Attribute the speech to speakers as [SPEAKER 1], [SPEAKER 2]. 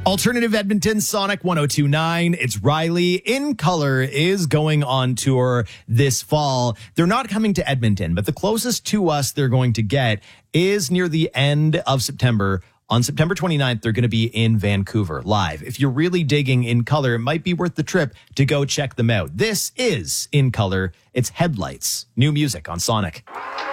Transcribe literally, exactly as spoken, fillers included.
[SPEAKER 1] Alternative Edmonton, Sonic one oh two point nine. It's Riley. In Color is going on tour this fall. They're not coming to Edmonton, but the closest to us they're going to get is near the end of September. On September twenty-ninth, they're going to be in Vancouver live. If you're really digging In Color, it might be worth the trip to go check them out. This is In Color. It's Headlights. New music on Sonic.